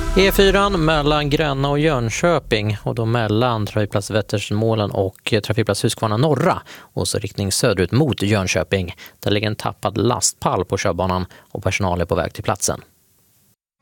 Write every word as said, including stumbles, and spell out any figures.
E fyra mellan Gränna och Jönköping och då mellan trafikplats Vättersmålen och trafikplats Huskvarna norra och så riktning söderut mot Jönköping. Där ligger en tappad lastpall på körbanan och personal är på väg till platsen.